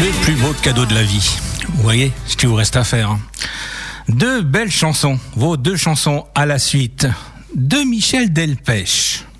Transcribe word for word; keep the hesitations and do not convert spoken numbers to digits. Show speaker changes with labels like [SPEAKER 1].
[SPEAKER 1] Le plus beau cadeau de la vie. Vous voyez ce qu'il vous reste à faire. Deux belles chansons, vos deux chansons à la suite. De Michel Delpech.